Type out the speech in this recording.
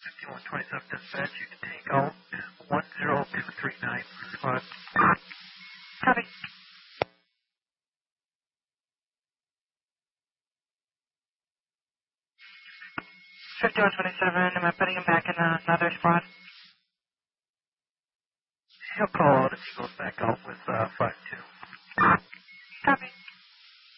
5127 dispatch, you can take out 10239 squad. Copy. 5127, am I putting him back in another squad? He'll call out if he goes back out with 5-2. Copy.